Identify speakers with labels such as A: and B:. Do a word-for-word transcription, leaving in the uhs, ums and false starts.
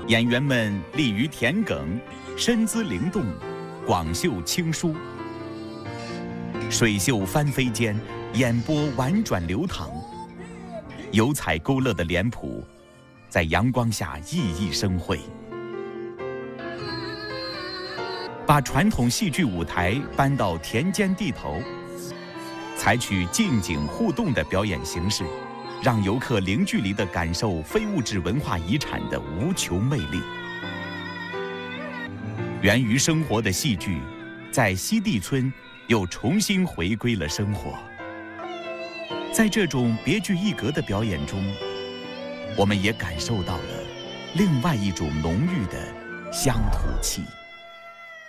A: 演员们利于田埂，身姿灵动，广袖轻舒，水袖翻飞间，眼波婉转流淌，油彩勾勒的脸谱在阳光下熠熠生辉。把传统戏剧舞台搬到田间地头，采取近景互动的表演形式，让游客零距离地感受非物质文化遗产的无穷魅力。源于生活的戏剧，在西递村又重新回归了生活。在这种别具一格的表演中，我们也感受到了另外一种浓郁的乡土气。